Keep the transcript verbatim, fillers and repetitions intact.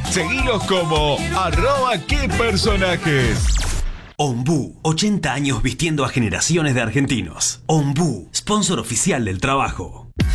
Seguilos como arroba qué personajes. Ombú, ochenta años vistiendo a generaciones de argentinos. Ombú, sponsor oficial del trabajo.